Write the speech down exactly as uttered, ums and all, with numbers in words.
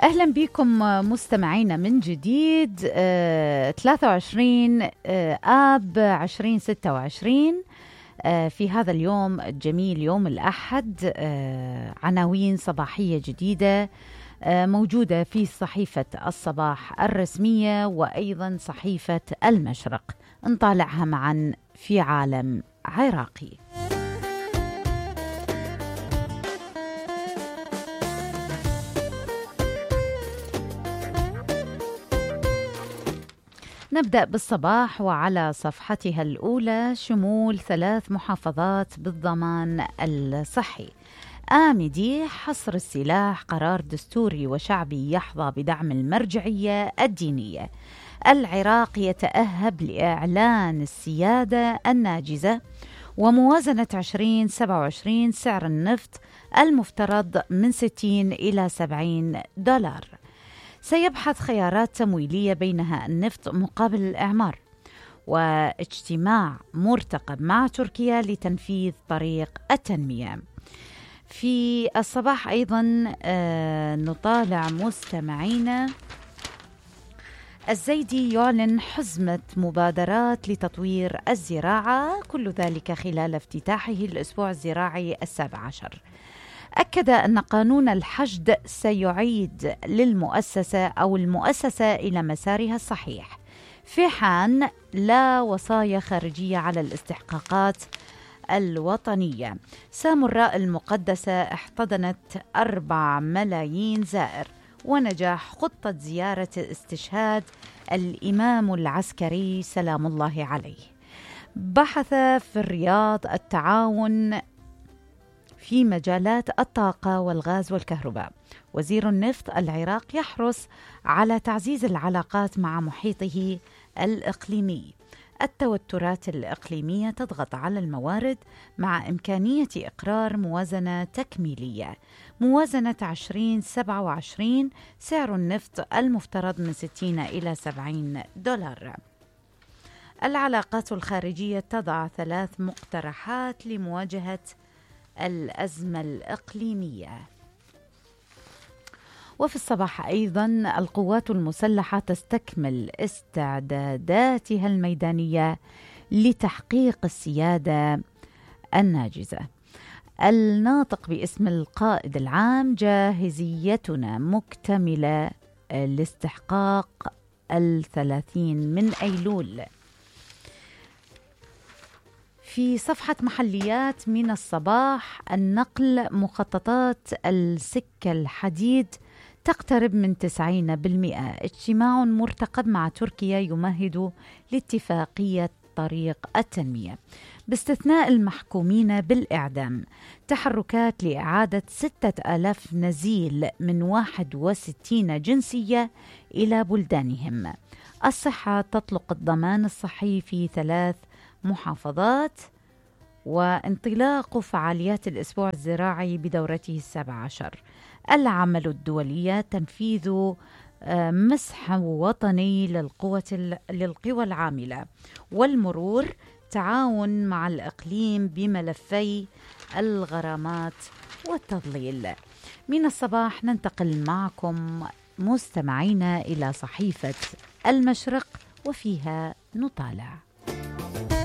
أهلا بكم مستمعينا من جديد. آه، ثلاثة وعشرين آه، آب عشرين ستة وعشرين آه، في هذا اليوم الجميل يوم الأحد. آه، عناوين صباحية جديدة آه، موجودة في صحيفة الصباح الرسمية وأيضا صحيفة المشرق، نطالعها معا في عالم عراقي. نبدأ بالصباح وعلى صفحتها الأولى شمول ثلاث محافظات بالضمان الصحي. آمدي حصر السلاح قرار دستوري وشعبي يحظى بدعم المرجعية الدينية. العراق يتأهب لإعلان السيادة الناجزة. وموازنة عشرين سبعة وعشرين سعر النفط المفترض من ستين إلى سبعين دولار. سيبحث خيارات تمويلية بينها النفط مقابل الإعمار. واجتماع مرتقب مع تركيا لتنفيذ طريق التنمية. في الصباح أيضا آه نطالع مستمعينا الزيدي يعلن حزمة مبادرات لتطوير الزراعة، كل ذلك خلال افتتاحه الأسبوع الزراعي السابع عشر. أكد أن قانون الحشد سيعيد للمؤسسة أو المؤسسة إلى مسارها الصحيح في حال لا وصايا خارجية على الاستحقاقات الوطنية. سامراء المقدسة احتضنت أربع ملايين زائر. ونجاح خطة زيارة استشهاد الإمام العسكري سلام الله عليه. بحث في الرياض التعاون في مجالات الطاقة والغاز والكهرباء. وزير النفط العراق يحرص على تعزيز العلاقات مع محيطه الإقليمي. التوترات الإقليمية تضغط على الموارد مع إمكانية إقرار موازنة تكميلية. موازنة عشرين سبعة وعشرين سعر النفط المفترض من ستين إلى سبعين دولار. العلاقات الخارجية تضع ثلاث مقترحات لمواجهة الأزمة الإقليمية. وفي الصباح أيضا القوات المسلحة تستكمل استعداداتها الميدانية لتحقيق السيادة الناجزة. الناطق باسم القائد العام جاهزيتنا مكتملة لاستحقاق الثلاثين من أيلول. في صفحة محليات من الصباح النقل مخططات السكة الحديد تقترب من تسعين بالمئة. اجتماع مرتقب مع تركيا يمهد لاتفاقية طريق التنمية باستثناء المحكومين بالإعدام. تحركات لإعادة ستة آلاف نزيل من واحد وستين جنسية إلى بلدانهم. الصحة تطلق الضمان الصحي في ثلاث محافظات. وانطلاق فعاليات الأسبوع الزراعي بدورته السابع عشر. العمل الدولية تنفيذ مسح وطني للقوة للقوى العاملة. والمرور تعاون مع الإقليم بملفي الغرامات والتضليل. من الصباح ننتقل معكم مستمعينا إلى صحيفة المشرق وفيها نطالع